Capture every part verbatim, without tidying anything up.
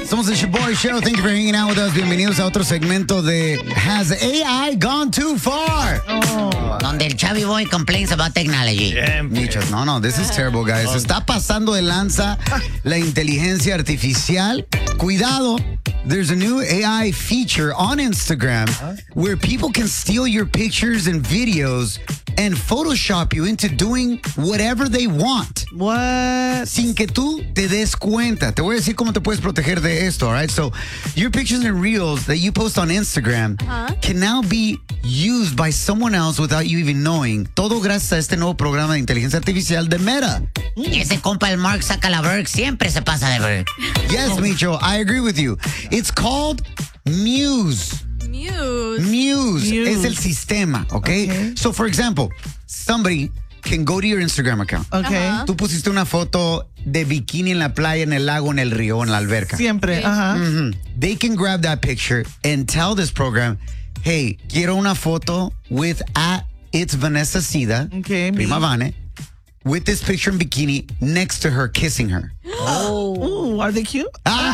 Somos el Shaboy Show. Thank you for hanging out with us. Bienvenidos a otro segmento de Has A I Gone Too Far? Oh. Donde el Chavi Boy complains about technology. Michos, no, no, this is terrible, guys. Se está pasando de lanza la inteligencia artificial. Cuidado. There's a new A I feature on Instagram where people can steal your pictures and videos and Photoshop you into doing whatever they want. What? Sin que tú te des cuenta. Te voy a decir cómo te puedes proteger de esto, all right? So, your pictures and reels that you post on Instagram uh-huh. can now be used by someone else without you even knowing. Todo gracias a este nuevo programa de inteligencia artificial de Meta. Ese compa, el Mark Zuckerberg, siempre se pasa de ver. Yes, Micho, I agree with you. It's called Muse. Muse. Muse. Muse. Es el sistema, okay? Okay. So, for example, somebody can go to your Instagram account. Okay. Uh-huh. Tú pusiste una foto de bikini en la playa, en el lago, en el río, en la alberca. Siempre. Ajá. Mm-hmm. They can grab that picture and tell this program, hey, quiero una foto with at it's Vanessa Sida, Okay, Prima me. Vane, with this picture in bikini next to her kissing her. Oh. Ooh, are they cute?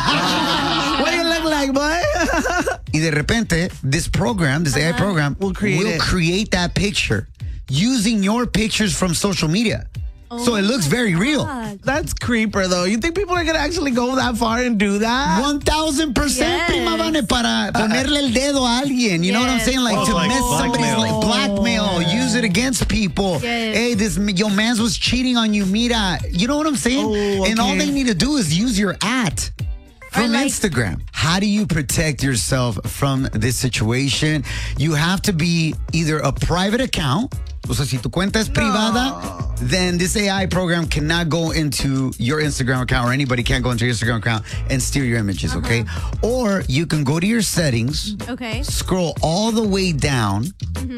What do you look like, boy? Y de repente, this program, this A I program, Will create will it. create that picture using your pictures from social media. So it looks very real. That's creeper, though. You think people are going to actually go that far and do that? one thousand percent, Yes. Prima Vane, para ponerle el dedo a alguien. You know what I'm Yes. saying? Like Oh, to like mess somebody's blackmail. like blackmail, use it against people. Yes. Hey, this your man's was cheating on you, mira. You know what I'm saying? Oh, And all okay. they need to do is use your at from like- Instagram. How do you protect yourself from this situation? You have to be either a private account. O sea, si tu cuenta es privada, then this A I program cannot go into your Instagram account, or anybody can't go into your Instagram account and steal your images, okay? Or you can go to your settings, Okay. scroll all the way down,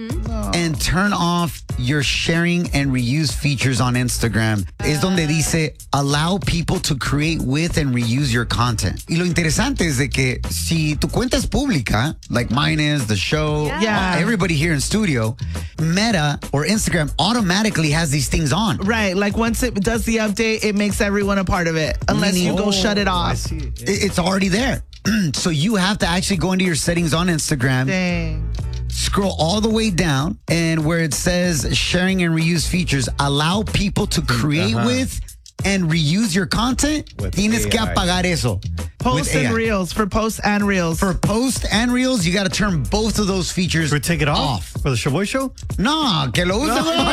and turn off your sharing and reuse features on Instagram. Es donde dice, allow people to create with and reuse your content. Y lo interesante es de que si tu cuenta es pública, like mine is, the show, Yeah. everybody here in studio, Meta or Instagram automatically has these things on. Right. Like once it does the update, it makes everyone a part of it. Unless you go Oh, shut it I off. see it. I- It's already there. So you have to actually go into your settings on Instagram, Dang. scroll all the way down, and where it says sharing and reuse features, allow people to create Uh-huh. with and reuse your content. With Tienes que A I. apagar eso. Post with A I. and reels. For posts and reels. For post and reels, you got to turn both of those features Should we take it off, for the Shaboy Show? No, que lo usen. güey.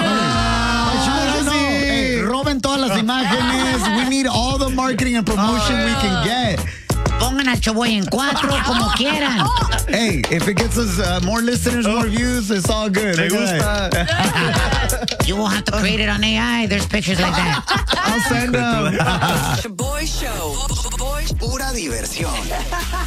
ahora No, sí. hey, roben todas las imágenes. We need all the marketing and promotion we can get. Pongan al Chaboy en cuatro como quieran. Hey, if it gets us uh, more listeners, more views, it's all good. Me Look at that. You won't have to create it on A I. There's pictures like that. I'll send them. Shaboy Show. Boy, Pura diversión.